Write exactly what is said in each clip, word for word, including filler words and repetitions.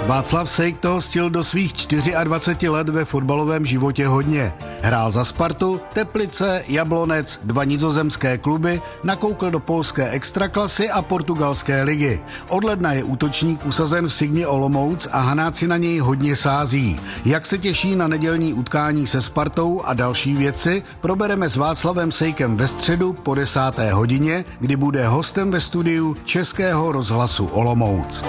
Václav Sejk toho stihl do svých dvaceti čtyř let ve fotbalovém životě hodně. Hrál za Spartu, Teplice, Jablonec, dva nizozemské kluby, nakoukl do polské extraklasy a portugalské ligy. Od ledna je útočník usazen v Signě Olomouc a Hanáci na něj hodně sází. Jak se těší na nedělní utkání se Spartou a další věci, probereme s Václavem Sejkem ve středu po desáté hodině, kdy bude hostem ve studiu Českého rozhlasu Olomouc.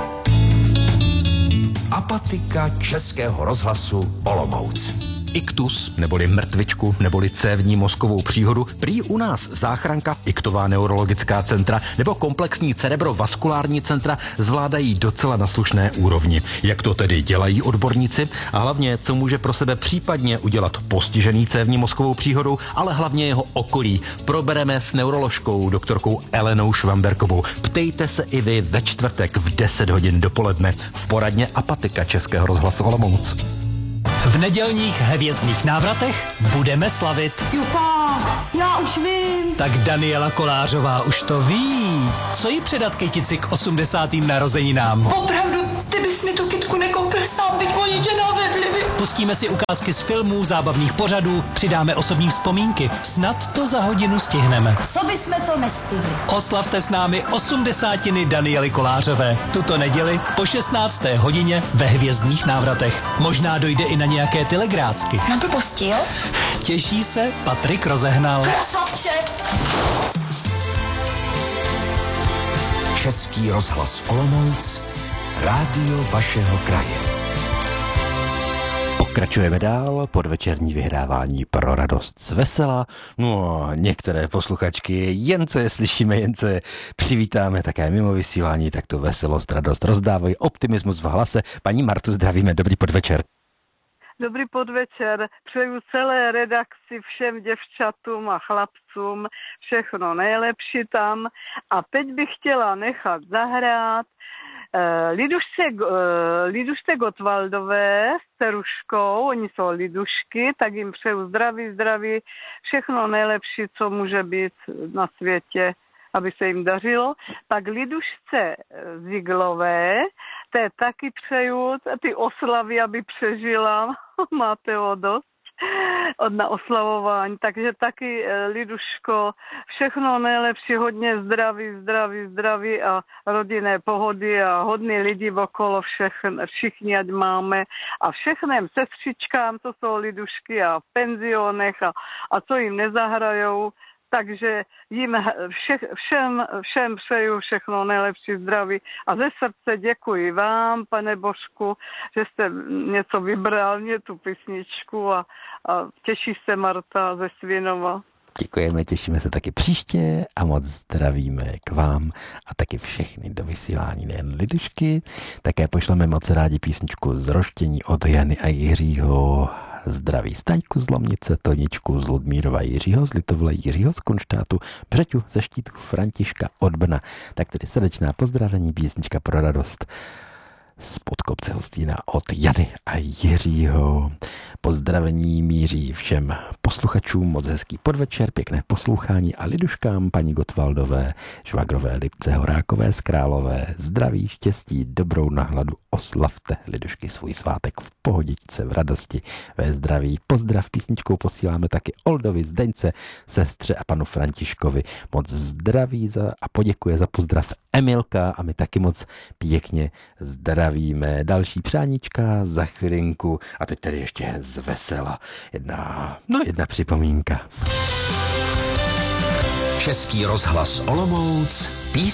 Apatika Českého rozhlasu Olomouc. Iktus, neboli mrtvičku, neboli cévní mozkovou příhodu, prý u nás záchranka, iktová neurologická centra nebo komplexní cerebrovaskulární centra zvládají docela na slušné úrovni. Jak to tedy dělají odborníci a hlavně, co může pro sebe případně udělat postižený cévní mozkovou příhodou, ale hlavně jeho okolí, probereme s neuroložkou doktorkou Elenou Švamberkovou. Ptejte se i vy ve čtvrtek v deset hodin dopoledne v poradně Apatika Českého rozhlasu Olomouc. V nedělních hvězdných návratech budeme slavit. Juta, já už vím. Tak Daniela Kolářová už to ví. Co jí předat kytici k osmdesátým narozeninám? Opravdu, ty bys mi tu kytku nekoupil sám, byť oni tě navedli. Pustíme si ukázky z filmů, zábavných pořadů, přidáme osobní vzpomínky. Snad to za hodinu stihneme. Co bysme to nestihli? Oslavte s námi osmdesátiny Daniely Kolářové. Tuto neděli po šestnácté hodině ve hvězdných návratech. Možná dojde i na nějaké telegrácky. Na blbosti, jo? Těší se Patrik Rozehnal. Krasavče! Český rozhlas Olomouc, rádio vašeho kraje. Pokračujeme dál, podvečerní vyhrávání pro radost z vesela. No a některé posluchačky, jen co je slyšíme, jen co je přivítáme také mimo vysílání, tak tu veselost, radost rozdávají, optimismus v hlase. Paní Martu zdravíme, dobrý podvečer. Dobrý podvečer, přeju celé redakci, všem děvčatům a chlapcům všechno nejlepší tam. A teď bych chtěla nechat zahrát uh, Lidušce, uh, Lidušce Gottwaldové s Teruškou, oni jsou lidušky, tak jim přeju zdraví, zdraví, všechno nejlepší, co může být na světě, aby se jim dařilo. Tak Lidušce Ziglové, té taky přeju, ty oslavy, aby přežila, máte ho dost od na oslavování, takže taky Liduško, všechno nejlepší, hodně zdraví, zdraví, zdraví a rodinné pohody a hodný lidi okolo, všechn, všichni ať máme a všechným sestřičkám, to jsou Lidušky a v penzionech a, a co jim nezahrajou. Takže jim všech, všem, všem přeju všechno nejlepší zdraví a ze srdce děkuji vám, pane Božku, že jste něco vybral, mě tu písničku a, a těší se Marta ze Svinova. Děkujeme, těšíme se taky příště a moc zdravíme k vám a taky všechny do vysílání, nejen lidušky. Také pošleme moc rádi písničku z Roštění od Jany a Jiřího. Zdraví Staňku z Lomnice, Toničku z Ludmírova, Jiřího z Litovle, Jiřího z Kunštátu, Břeťu ze Štítku, Františka od Brna. Tak tedy srdečná pozdravení, písnička pro radost z Podkopce Hostýna od Jany a Jiřího. Pozdravení míří všem posluchačům, moc hezký podvečer, pěkné poslouchání a liduškám paní Gottwaldové, Švagrové, Lipce, Horákové z Králové. Zdraví, štěstí, dobrou náladu, oslavte lidušky svůj svátek v pohodičce, v radosti, ve zdraví. Pozdrav písničkou posíláme taky Oldovi, Zdeňce, sestře a panu Františkovi. Moc zdraví za, a poděkuje za pozdrav Emilka a my taky moc pěkně zdravíme. Další přáníčka za chvilinku a teď tady ještě z vesela jedna, no jedna připomínka. Český rozhlas Olomouc,